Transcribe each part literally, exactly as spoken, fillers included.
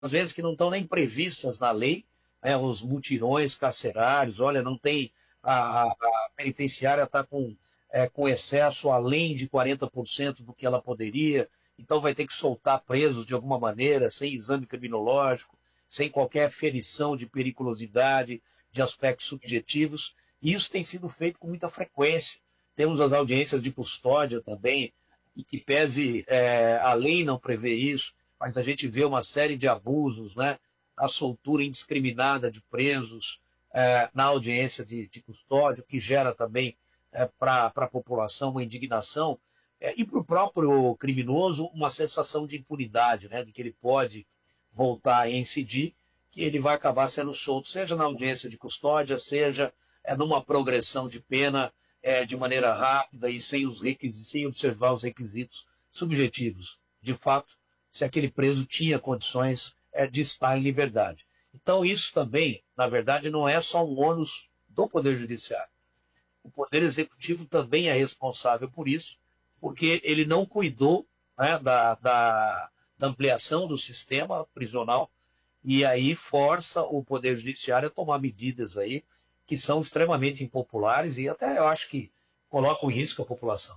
às vezes que não estão nem previstas na lei, né, os mutirões carcerários, olha, não tem, a, a, a penitenciária está com, é, com excesso além de quarenta por cento do que ela poderia, então vai ter que soltar presos de alguma maneira, sem exame criminológico, sem qualquer ferição de periculosidade, de aspectos subjetivos, e isso tem sido feito com muita frequência. Temos as audiências de custódia também, e que pese é, a lei não prevê isso, mas a gente vê uma série de abusos, né? A soltura indiscriminada de presos é, na audiência de, de custódia, que gera também é, para a população uma indignação, é, e para o próprio criminoso uma sensação de impunidade, né? De que ele pode voltar a incidir, que ele vai acabar sendo solto, seja na audiência de custódia, seja é, numa progressão de pena é, de maneira rápida e sem, os requisitos, sem observar os requisitos subjetivos. De fato, se aquele preso tinha condições é, de estar em liberdade. Então isso também, na verdade, não é só um ônus do Poder Judiciário. O Poder Executivo também é responsável por isso, porque ele não cuidou, né, da, da, da ampliação do sistema prisional e aí força o Poder Judiciário a tomar medidas aí que são extremamente impopulares e até eu acho que colocam em risco a população.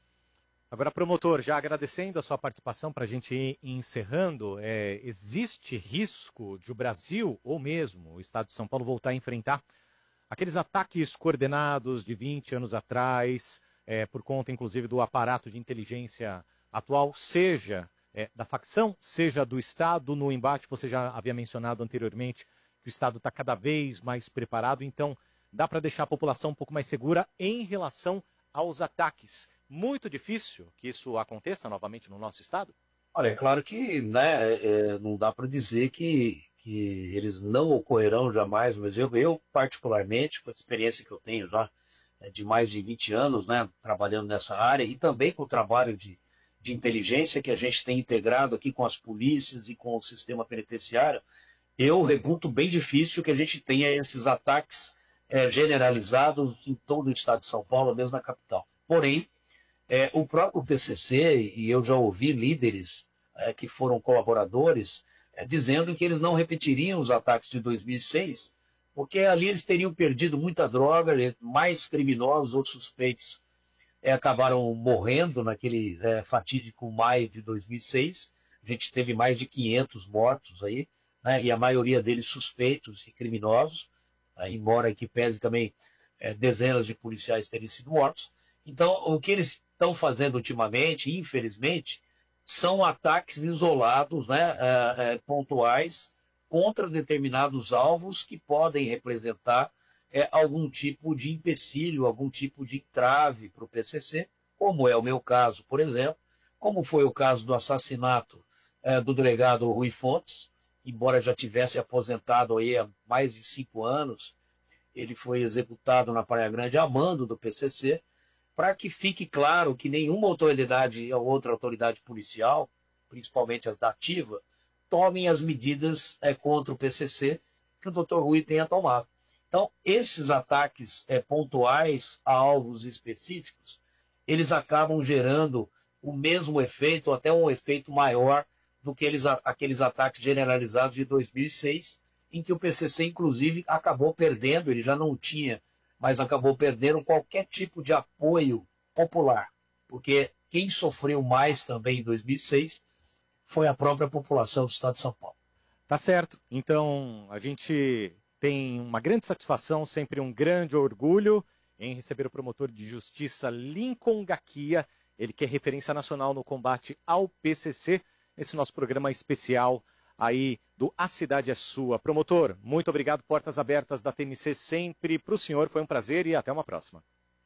Agora, promotor, já agradecendo a sua participação para a gente ir encerrando, é, existe risco de o Brasil, ou mesmo o Estado de São Paulo, voltar a enfrentar aqueles ataques coordenados de vinte anos atrás, é, por conta, inclusive, do aparato de inteligência atual, seja é, da facção, seja do Estado no embate? Você já havia mencionado anteriormente que o Estado está cada vez mais preparado, então dá para deixar a população um pouco mais segura em relação aos ataques. Muito difícil que isso aconteça novamente no nosso Estado? Olha, é claro que, né, é, não dá para dizer que, que eles não ocorrerão jamais, mas eu, eu, particularmente, com a experiência que eu tenho já é, de mais de vinte anos, né, trabalhando nessa área, e também com o trabalho de, de inteligência que a gente tem integrado aqui com as polícias e com o sistema penitenciário, eu reputo bem difícil que a gente tenha esses ataques é, generalizados em todo o estado de São Paulo, mesmo na capital. Porém, É, o próprio P C C, e eu já ouvi líderes é, que foram colaboradores, é, dizendo que eles não repetiriam os ataques de dois mil e seis, porque ali eles teriam perdido muita droga, mais criminosos, outros suspeitos é, acabaram morrendo naquele é, fatídico maio de dois mil e seis. A gente teve mais de quinhentos mortos aí, né, e a maioria deles suspeitos e criminosos, é, embora que pese também é, dezenas de policiais terem sido mortos. Então, o que eles estão fazendo ultimamente, infelizmente, são ataques isolados, né, é, é, pontuais, contra determinados alvos que podem representar é, algum tipo de empecilho, algum tipo de entrave para o P C C, como é o meu caso, por exemplo, como foi o caso do assassinato é, do delegado Rui Fontes, embora já tivesse aposentado aí há mais de cinco anos, ele foi executado na Praia Grande a mando do P C C, para que fique claro que nenhuma autoridade ou outra autoridade policial, principalmente as da ativa, tomem as medidas é, contra o P C C que o doutor Rui tenha tomado. Então, esses ataques é, pontuais a alvos específicos, eles acabam gerando o mesmo efeito, ou até um efeito maior do que eles, aqueles ataques generalizados de dois mil e seis, em que o P C C, inclusive, acabou perdendo, ele já não tinha, mas acabou perdendo qualquer tipo de apoio popular, porque quem sofreu mais também em dois mil e seis foi a própria população do estado de São Paulo. Tá certo. Então, a gente tem uma grande satisfação, sempre um grande orgulho em receber o promotor de justiça Lincoln Gaquia, ele que é referência nacional no combate ao P C C, esse nosso programa especial aí do A Cidade é Sua. Promotor, muito obrigado, portas abertas da T M C sempre para o senhor, foi um prazer e até uma próxima.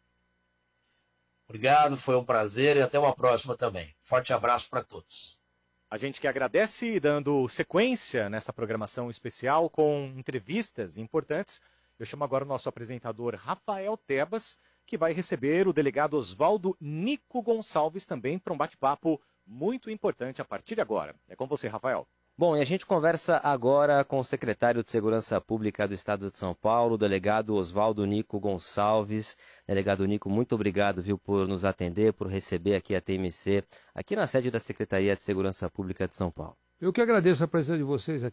Obrigado, foi um prazer e até uma próxima também. Forte abraço para todos. A gente que agradece, dando sequência nessa programação especial com entrevistas importantes. Eu chamo agora o nosso apresentador Rafael Tebas, que vai receber o delegado Oswaldo Nico Gonçalves também para um bate-papo muito importante a partir de agora. É com você, Rafael. Bom, e a gente conversa agora com o secretário de Segurança Pública do Estado de São Paulo, o delegado Oswaldo Nico Gonçalves. Delegado Nico, muito obrigado, viu, por nos atender, por receber aqui a T M C, aqui na sede da Secretaria de Segurança Pública de São Paulo. Eu que agradeço a presença de vocês aqui.